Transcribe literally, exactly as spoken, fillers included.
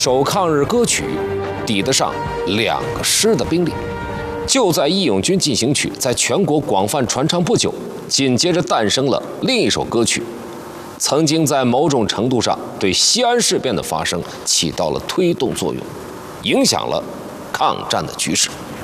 首抗日歌曲抵得上两个师的兵力。就在《义勇军进行曲》在全国广泛传唱不久，紧接着诞生了另一首歌曲，曾经在某种程度上对西安事变的发生起到了推动作用，影响了抗战的局势。